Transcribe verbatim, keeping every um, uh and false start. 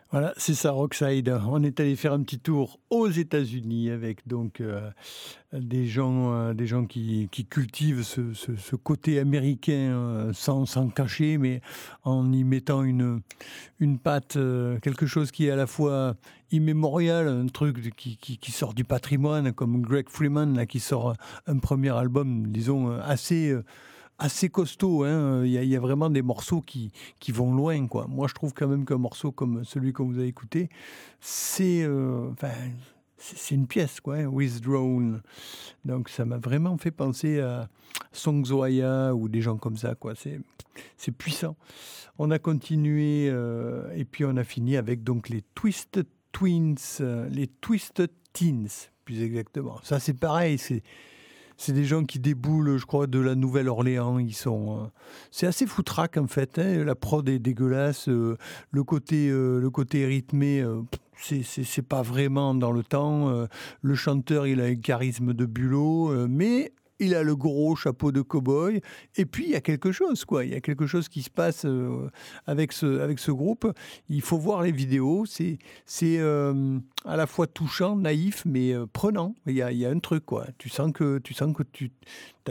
Voilà, c'est ça, Rockside. On est allé faire un petit tour aux États-Unis avec donc heu, des gens, heu, des gens qui qui cultivent ce ce ce côté américain, heu, sans sans cacher, mais en y mettant une, une patte, heu, quelque chose qui est à la fois immémorial, un truc de qui qui qui sort du patrimoine comme Greg Freeman là, qui sort, un premier album, disons, heu, assez, heu, assez costaud, hein, il y a il y a vraiment des morceaux qui qui vont loin, quoi. Moi, je trouve quand même qu'un morceau comme celui que vous avez écouté, c'est, heu, enfin, c'est c'est une pièce, quoi, hein, Withdrawn. Donc ça m'a vraiment fait penser à Song Zoaya ou des gens comme ça, quoi. C'est c'est puissant. On a continué, heu et puis on a fini avec donc les Twisted Twins, heu, les Twisted Teens, plus exactement. Ça, c'est pareil, c'est c'est des gens qui déboulent, je crois, de la Nouvelle-Orléans. Ils sont, heu, c'est assez foutraque, en fait, hein. La prod est dégueulasse, heu, le côté, heu, le côté rythmé, heu, c'est c'est c'est pas vraiment dans le temps, heu, le chanteur, il a un charisme de bulot, heu, mais il a le gros chapeau de cow-boy et puis il y a quelque chose, quoi. Il y a quelque chose qui se passe, heu, avec ce avec ce groupe. Il faut voir les vidéos, c'est c'est, hem, à la fois touchant, naïf, mais heu, prenant. Il y a il y a un truc, quoi. Tu sens que tu sens que tu